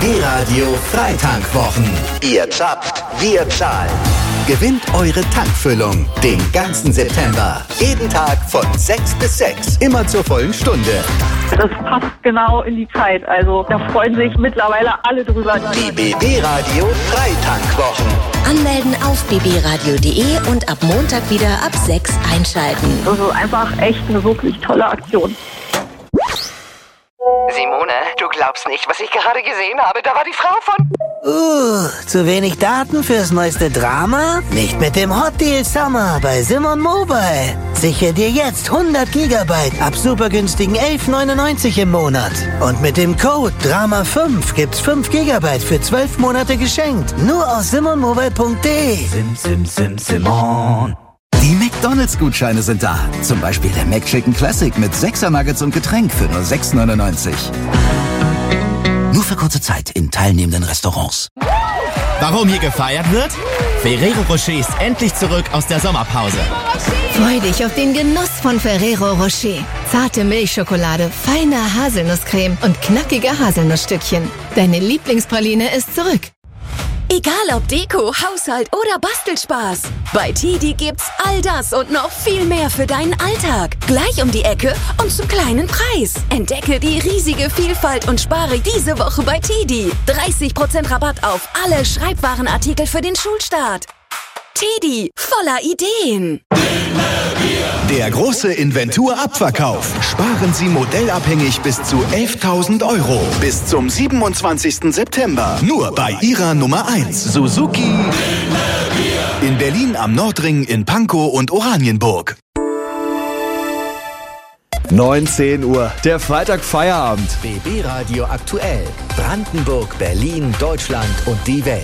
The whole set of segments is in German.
BB Radio Freitankwwochen. Ihr zappt, wir zahlen. Gewinnt eure Tankfüllung den ganzen September. Jeden Tag von 6 bis 6. Immer zur vollen Stunde. Das passt genau in die Zeit. Also da freuen sich mittlerweile alle drüber. Die BB Radio Freitankwwochen. Anmelden auf bbradio.de und ab Montag wieder ab 6 einschalten. Das ist einfach echt eine wirklich tolle Aktion. Simone, du glaubst nicht, was ich gerade gesehen habe. Da war die Frau von... Zu wenig Daten fürs neueste Drama? Nicht mit dem Hot Deal Summer bei Simon Mobile. Sichere dir jetzt 100 Gigabyte ab supergünstigen 11,99 im Monat. Und mit dem Code DRAMA5 gibt's 5 Gigabyte für 12 Monate geschenkt. Nur aus simonmobile.de. Simon. Die McDonalds-Gutscheine sind da. Zum Beispiel der McChicken Classic mit 6er Nuggets und Getränk für nur 6,99. Nur für kurze Zeit in teilnehmenden Restaurants. Warum hier gefeiert wird? Ferrero Rocher ist endlich zurück aus der Sommerpause. Freu dich auf den Genuss von Ferrero Rocher. Zarte Milchschokolade, feine Haselnusscreme und knackige Haselnussstückchen. Deine Lieblingspraline ist zurück. Egal ob Deko, Haushalt oder Bastelspaß. Bei TiDi gibt's all das und noch viel mehr für deinen Alltag. Gleich um die Ecke und zum kleinen Preis. Entdecke die riesige Vielfalt und spare diese Woche bei TiDi. 30% Rabatt auf alle Schreibwarenartikel für den Schulstart. TiDi, voller Ideen. Der große Inventur-Abverkauf. Sparen Sie modellabhängig bis zu 11.000 Euro. Bis zum 27. September. Nur bei Ihrer Nummer 1. Suzuki. In Berlin am Nordring, in Pankow und Oranienburg. 19 Uhr, der Freitag Feierabend. BB Radio aktuell. Brandenburg, Berlin, Deutschland und die Welt.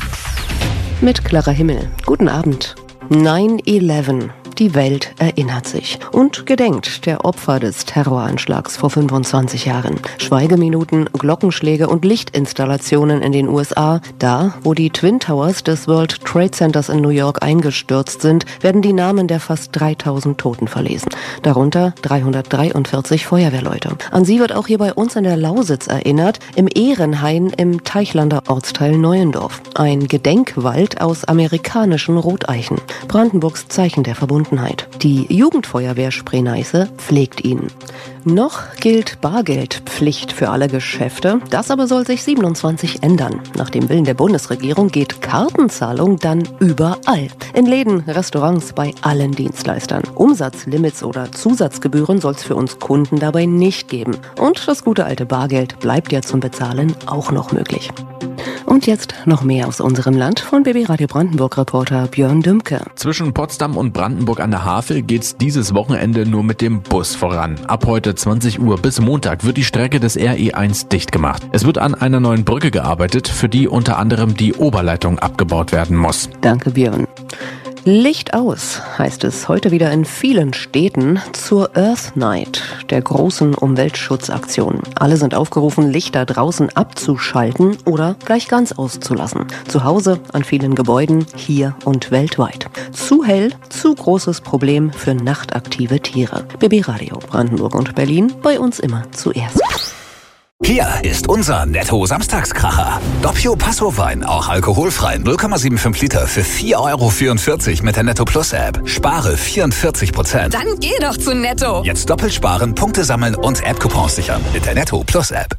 Mit Clara Himmel. Guten Abend. 9/11. Die Welt erinnert sich und gedenkt der Opfer des Terroranschlags vor 25 Jahren. Schweigeminuten, Glockenschläge und Lichtinstallationen in den USA. Da, wo die Twin Towers des World Trade Centers in New York eingestürzt sind, werden die Namen der fast 3000 Toten verlesen. Darunter 343 Feuerwehrleute. An sie wird auch hier bei uns in der Lausitz erinnert, im Ehrenhain im Teichlander Ortsteil Neuendorf. Ein Gedenkwald aus amerikanischen Roteichen. Brandenburgs Zeichen der Verbundenheit. Die Jugendfeuerwehr Spree-Neiße pflegt ihn. Noch gilt Bargeldpflicht für alle Geschäfte. Das aber soll sich 27 ändern. Nach dem Willen der Bundesregierung geht Kartenzahlung dann überall. In Läden, Restaurants, bei allen Dienstleistern. Umsatzlimits oder Zusatzgebühren soll es für uns Kunden dabei nicht geben. Und das gute alte Bargeld bleibt ja zum Bezahlen auch noch möglich. Und jetzt noch mehr aus unserem Land von BB Radio Brandenburg-Reporter Björn Dümke. Zwischen Potsdam und Brandenburg an der Havel geht's dieses Wochenende nur mit dem Bus voran. Ab heute 20 Uhr bis Montag wird die Strecke des RE1 dicht gemacht. Es wird an einer neuen Brücke gearbeitet, für die unter anderem die Oberleitung abgebaut werden muss. Danke, Björn. Licht aus, heißt es heute wieder in vielen Städten zur Earth Night, der großen Umweltschutzaktion. Alle sind aufgerufen, Lichter draußen abzuschalten oder gleich ganz auszulassen. Zu Hause, an vielen Gebäuden, hier und weltweit. Zu hell, zu großes Problem für nachtaktive Tiere. BB Radio Brandenburg und Berlin, bei uns immer zuerst. Hier ist unser Netto-Samstagskracher. Doppio Passo-Wein, auch alkoholfrei, 0,75 Liter für 4,44 € mit der Netto Plus App. Spare 44%. Dann geh doch zu Netto. Jetzt doppelt sparen, Punkte sammeln und App-Coupons sichern mit der Netto Plus App.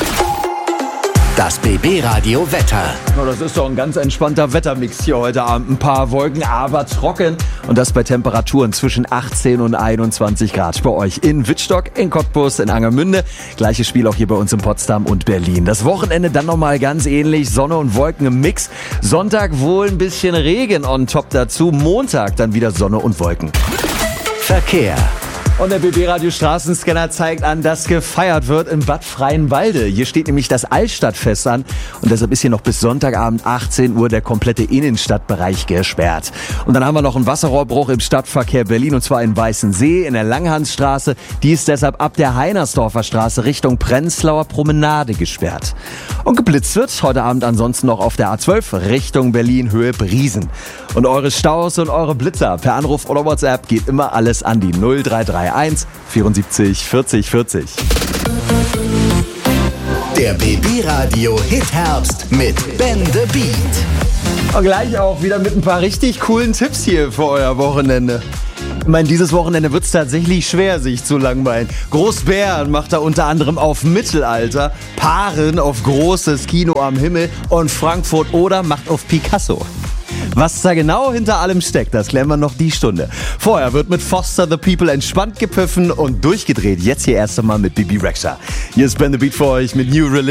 Das BB Radio Wetter. Oh, das ist doch ein ganz entspannter Wettermix hier heute Abend. Ein paar Wolken, aber trocken. Und das bei Temperaturen zwischen 18 und 21 Grad. Bei euch in Wittstock, in Cottbus, in Angermünde. Gleiches Spiel auch hier bei uns in Potsdam und Berlin. Das Wochenende dann nochmal ganz ähnlich. Sonne und Wolken im Mix. Sonntag wohl ein bisschen Regen on top dazu. Montag dann wieder Sonne und Wolken. Verkehr. Und der BB-Radio Straßenscanner zeigt an, dass gefeiert wird in Bad Freienwalde. Hier steht nämlich das Altstadtfest an und deshalb ist hier noch bis Sonntagabend 18 Uhr der komplette Innenstadtbereich gesperrt. Und dann haben wir noch einen Wasserrohrbruch im Stadtverkehr Berlin und zwar in Weißensee in der Langhansstraße. Die ist deshalb ab der Heinersdorfer Straße Richtung Prenzlauer Promenade gesperrt. Und geblitzt wird heute Abend ansonsten noch auf der A12 Richtung Berlin Höhe Briesen. Und eure Staus und eure Blitzer per Anruf oder WhatsApp geht immer alles an die 0331 74 40 40. Der BB Radio Hit Herbst mit Ben the Beat. Und gleich auch wieder mit ein paar richtig coolen Tipps hier für euer Wochenende. Ich meine, dieses Wochenende wird es tatsächlich schwer, sich zu langweilen. Großbären macht er unter anderem auf Mittelalter, Paaren auf großes Kino am Himmel und Frankfurt Oder macht auf Picasso. Was da genau hinter allem steckt, das klären wir noch die Stunde. Vorher wird mit Foster the People entspannt gepfiffen und durchgedreht. Jetzt hier erst einmal mit Bibi Rexha. Hier ist Ben the Beat für euch mit New Religion.